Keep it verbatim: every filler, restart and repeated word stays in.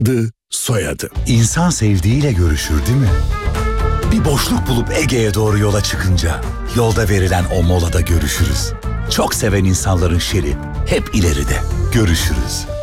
adı, soyadı. İnsan sevdiğiyle görüşür değil mi? Bir boşluk bulup Ege'ye doğru yola çıkınca yolda verilen o molada görüşürüz. Çok seven insanların şeri hep ileride. Görüşürüz.